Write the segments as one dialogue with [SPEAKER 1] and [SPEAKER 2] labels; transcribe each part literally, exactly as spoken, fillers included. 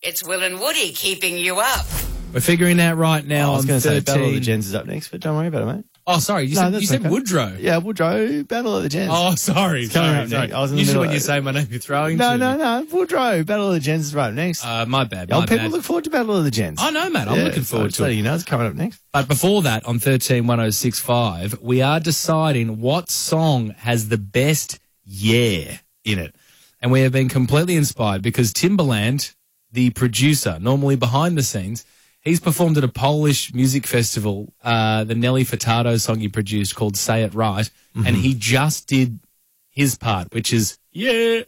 [SPEAKER 1] It's Will and Woody keeping you up.
[SPEAKER 2] We're figuring out right now.
[SPEAKER 3] I was
[SPEAKER 2] on
[SPEAKER 3] going to say
[SPEAKER 2] thirteen.
[SPEAKER 3] Battle of the Gens is up next, but don't worry about it, mate.
[SPEAKER 2] Oh, sorry. You
[SPEAKER 3] No,
[SPEAKER 2] said,
[SPEAKER 3] that's
[SPEAKER 2] you said
[SPEAKER 3] okay.
[SPEAKER 2] Woodrow.
[SPEAKER 3] Yeah, Woodrow, Battle of the Gens.
[SPEAKER 2] Oh, sorry.
[SPEAKER 3] coming
[SPEAKER 2] Sorry,
[SPEAKER 3] up
[SPEAKER 2] sorry.
[SPEAKER 3] next. I was in the
[SPEAKER 2] Usually
[SPEAKER 3] middle
[SPEAKER 2] when
[SPEAKER 3] of-
[SPEAKER 2] you say my name, you're throwing
[SPEAKER 3] no,
[SPEAKER 2] to
[SPEAKER 3] no,
[SPEAKER 2] me.
[SPEAKER 3] no. Woodrow, Battle of the Gens is right up next.
[SPEAKER 2] Uh, my bad.
[SPEAKER 3] Young
[SPEAKER 2] My
[SPEAKER 3] people
[SPEAKER 2] bad.
[SPEAKER 3] look forward to Battle of the Gens.
[SPEAKER 2] I know, mate. I'm
[SPEAKER 3] Yeah,
[SPEAKER 2] looking forward
[SPEAKER 3] so,
[SPEAKER 2] to it.
[SPEAKER 3] You know, it's coming up next.
[SPEAKER 2] But before that, on thirteen one oh six five, we are deciding what song has the best yeah in it. And we have been completely inspired because Timbaland, the producer, normally behind the scenes, he's performed at a Polish music festival, uh, the Nelly Furtado song he produced called Say It Right,
[SPEAKER 3] Mm-hmm.
[SPEAKER 2] and he just did his part, which is yeah.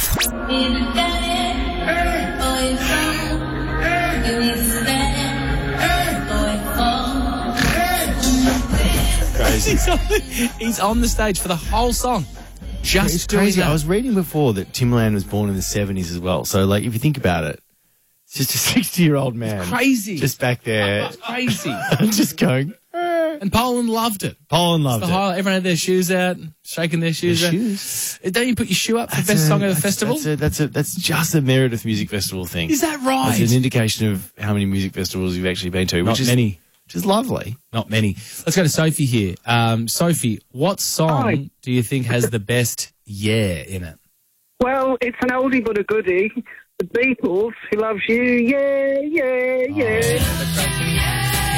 [SPEAKER 3] Crazy.
[SPEAKER 2] He's on, he's on the stage for the whole song. Just
[SPEAKER 3] It's
[SPEAKER 2] doing
[SPEAKER 3] crazy.
[SPEAKER 2] that.
[SPEAKER 3] I was reading before that Timbaland was born in the seventies as well. So, like, if you think about it, it's just a sixty-year-old man.
[SPEAKER 2] crazy.
[SPEAKER 3] Just back there,
[SPEAKER 2] crazy.
[SPEAKER 3] just going.
[SPEAKER 2] And Poland loved it.
[SPEAKER 3] Poland loved
[SPEAKER 2] The
[SPEAKER 3] it.
[SPEAKER 2] highlight, everyone had their shoes out, shaking their shoes
[SPEAKER 3] The
[SPEAKER 2] out.
[SPEAKER 3] shoes.
[SPEAKER 2] Don't you put your shoe up for
[SPEAKER 3] That's
[SPEAKER 2] best
[SPEAKER 3] a-
[SPEAKER 2] song of the
[SPEAKER 3] that's-
[SPEAKER 2] festival?
[SPEAKER 3] That's a, that's a that's just a Meredith Music Festival thing.
[SPEAKER 2] Is that right?
[SPEAKER 3] It's an indication of how many music festivals you've actually been to,
[SPEAKER 2] Not
[SPEAKER 3] which is
[SPEAKER 2] many.
[SPEAKER 3] which is lovely.
[SPEAKER 2] Not many. Let's go to Sophie here. Um, Sophie, what song
[SPEAKER 4] Hi.
[SPEAKER 2] do you think has the best yeah in it?
[SPEAKER 4] Well, it's an oldie but a goodie. The Beatles, Who Loves You, yeah, yeah, yeah.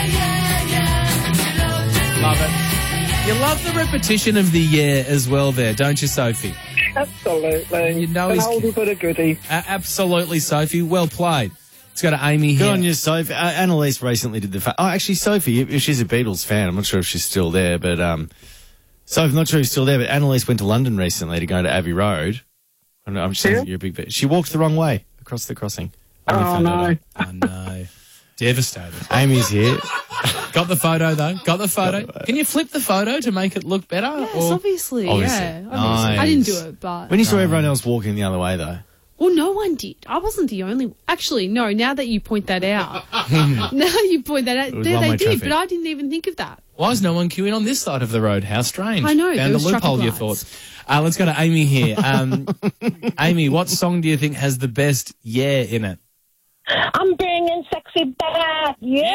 [SPEAKER 2] Love it. You love the repetition of the yeah as well there, don't you, Sophie?
[SPEAKER 4] Absolutely.
[SPEAKER 2] You know
[SPEAKER 4] an
[SPEAKER 2] he's-
[SPEAKER 4] oldie but a goodie.
[SPEAKER 2] Uh, absolutely, Sophie. Well played. Let's go to Amy
[SPEAKER 3] Good
[SPEAKER 2] here.
[SPEAKER 3] on you, Sophie. Uh, Annalise recently did the. Fa- oh, actually, Sophie, if she's a Beatles fan, I'm not sure if she's still there, but um, Sophie, I'm not sure if she's still there. But Annalise went to London recently to go to Abbey Road. I know, I'm just saying
[SPEAKER 4] Yeah?
[SPEAKER 3] you're a big. Bit. She walked the wrong way across the crossing. Only
[SPEAKER 4] Oh,
[SPEAKER 3] found out.
[SPEAKER 4] no.
[SPEAKER 2] Oh, no. Devastated.
[SPEAKER 3] Amy's here.
[SPEAKER 2] Got the photo, though. Got the photo. Can you flip the photo to make it look better?
[SPEAKER 5] Yes,
[SPEAKER 2] or-
[SPEAKER 5] obviously,
[SPEAKER 3] Obviously.
[SPEAKER 5] yeah. Obviously. I didn't do it, but...
[SPEAKER 3] When you saw everyone else walking the other way, though.
[SPEAKER 5] Well, no one did. I wasn't the only... Actually, no, now that you point that out. now you point that out.
[SPEAKER 3] was
[SPEAKER 5] They,
[SPEAKER 3] one-way
[SPEAKER 5] they did,
[SPEAKER 3] traffic.
[SPEAKER 5] but I didn't even think of that.
[SPEAKER 2] Why is no one queuing on this side of the road? How strange.
[SPEAKER 5] I know,
[SPEAKER 2] Found
[SPEAKER 5] there
[SPEAKER 2] the
[SPEAKER 5] was traffic
[SPEAKER 2] loophole, you
[SPEAKER 5] lights.
[SPEAKER 2] thought. Uh, let's go to Amy here. Um, Amy, what song do you think has the best yeah in it?
[SPEAKER 6] I'm bringing sexy back. Yeah.